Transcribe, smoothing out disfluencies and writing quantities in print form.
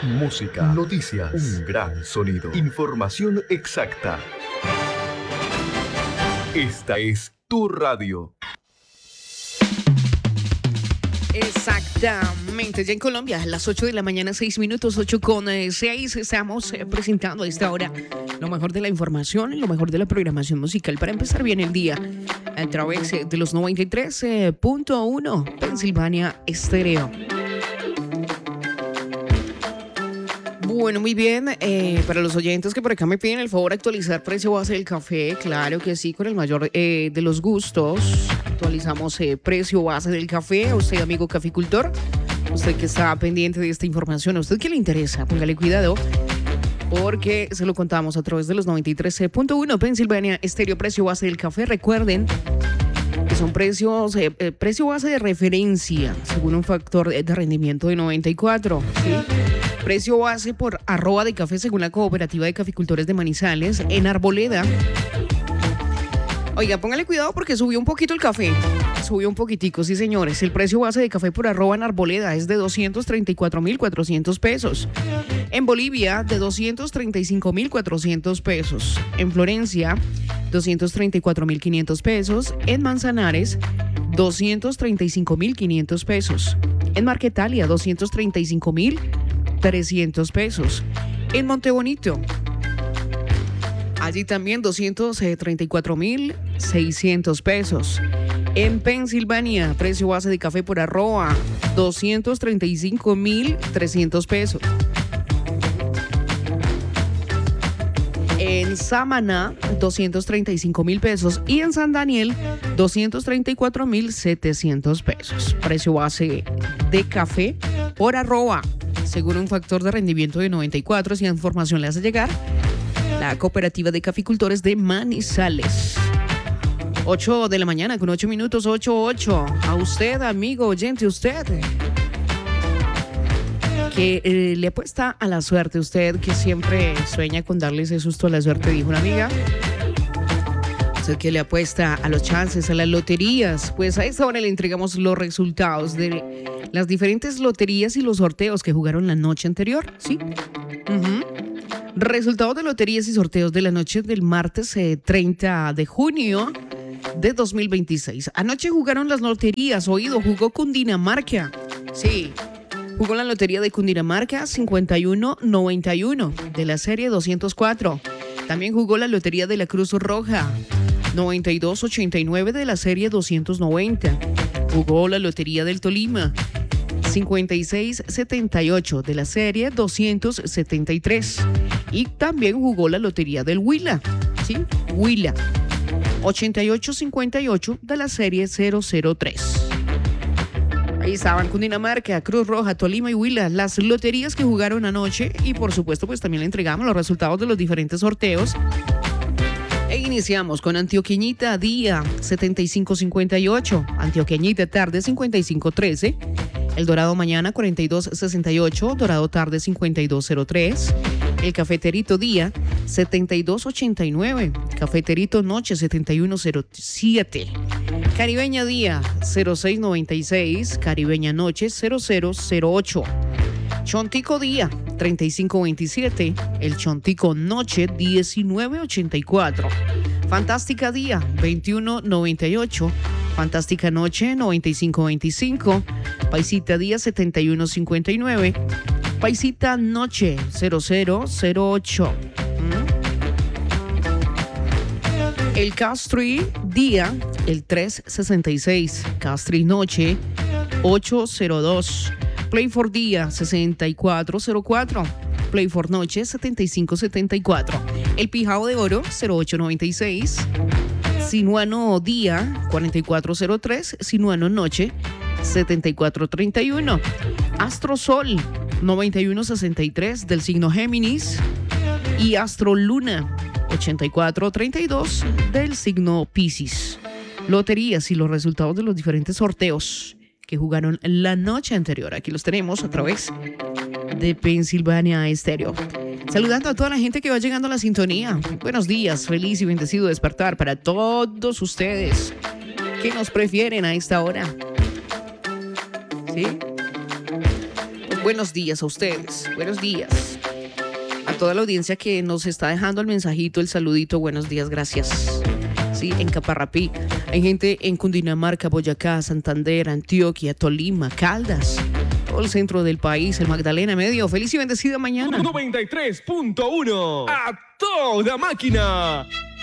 música, noticias, un gran sonido, información exacta. Esta es tu radio. Exactamente, ya en Colombia, a las 8 de la mañana, 6 minutos, 8:06, estamos presentando a esta hora lo mejor de la información y lo mejor de la programación musical para empezar bien el día a través de los 93.1 Pensilvania Estéreo. Bueno, muy bien, para los oyentes que por acá me piden el favor de actualizar precio base del café, claro que sí, con el mayor de los gustos. Actualizamos precio base del café. A usted, amigo caficultor, usted que está pendiente de esta información, a usted que le interesa, póngale cuidado, porque se lo contamos a través de los 93.1 Pensilvania Estéreo, precio base del café. Recuerden que son precios, precio base de referencia, según un factor de rendimiento de 94, ¿sí? Precio base por arroba de café según la Cooperativa de Caficultores de Manizales en Arboleda. Oiga, póngale cuidado porque subió un poquito el café. Subió un poquitico, sí señores. El precio base de café por arroba en Arboleda es de 234.400 pesos. En Bolivia, de 235.400 pesos. En Florencia, 234.500 pesos. En Manzanares, 235.500 pesos. En Marquetalia, 235.300 pesos. En Montebonito, allí también 234.600 pesos. En Pensilvania, precio base de café por arroba, 235.300 pesos. En Samaná, 235.000 pesos. Y en San Daniel, 234.700 pesos. Precio base de café por arroba, según un factor de rendimiento de 94. Si la información le hace llegar la Cooperativa de Caficultores de Manizales. 8 de la mañana con 8 minutos, 8:08. A usted, amigo oyente, usted que le apuesta a la suerte, usted que siempre sueña con darle ese susto a la suerte, dijo una amiga. Usted que le apuesta a los chances, a las loterías, pues a esta hora le entregamos los resultados de las diferentes loterías y los sorteos que jugaron la noche anterior, ¿sí? Resultados de loterías y sorteos de la noche del martes 30 de junio de 2026. Anoche jugaron las loterías, jugó Cundinamarca. Sí, jugó la lotería de Cundinamarca 5191 de la serie 204. También jugó la lotería de la Cruz Roja 9289 de la serie 290. Jugó la lotería del Tolima 5678 de la serie 273. Y también jugó la lotería del Huila, ¿sí? Huila 8858 de la serie 003. Ahí estaban Cundinamarca, Cruz Roja, Tolima y Huila, las loterías que jugaron anoche. Y por supuesto, pues también le entregamos los resultados de los diferentes sorteos. E iniciamos con Antioqueñita Día 7558, Antioqueñita Tarde 5513, El Dorado Mañana 4268, Dorado Tarde 5203, El Cafeterito Día 7289, Cafeterito Noche 7107, Caribeña Día 0696, Caribeña Noche 0008, Chontico Día 3527, El Chontico Noche 1984, Fantástica Día 2198, Fantástica Noche 9525, Paisita Día 7159, Paisita Noche 0008. El Castri Día, el 366, Castri Noche 802, Play for Día 6404, Play for Noche 7574, El Pijao de Oro 0896, Sinuano Día 4403, Sinuano Noche 7431, Astro Sol 9163 del signo Géminis y Astro Luna 8432 del signo Piscis. Loterías y los resultados de los diferentes sorteos que jugaron la noche anterior. Aquí los tenemos a través de Pensilvania Estéreo. Saludando a toda la gente que va llegando a la sintonía. Buenos días, feliz y bendecido despertar para todos ustedes que nos prefieren a esta hora. ¿Sí? Buenos días a ustedes. Buenos días. A toda la audiencia que nos está dejando el mensajito, el saludito. Buenos días, gracias. Sí, en Caparrapí. Hay gente en Cundinamarca, Boyacá, Santander, Antioquia, Tolima, Caldas. Todo el centro del país, el Magdalena Medio. Feliz y bendecida mañana. 93.1 a toda máquina.